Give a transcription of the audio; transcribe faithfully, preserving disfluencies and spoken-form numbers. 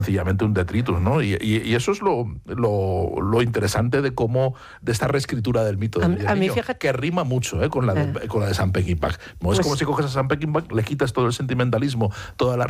sencillamente un detritus, ¿no? Y, y, y eso es lo, lo, lo interesante de cómo, de esta reescritura del mito del a, a niño, fíjate... que rima mucho, ¿eh? con, la de, con la de Sam Peckinpah. No, pues... es como si coges a Sam Peckinpah, le quitas todo el sentimentalismo, toda la